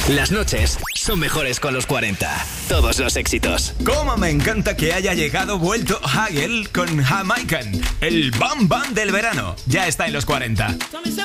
Las noches son mejores con los 40. Todos los éxitos. Cómo me encanta que haya vuelto Hagel con Jamaican. El Bam Bam del verano. Ya está en los 40.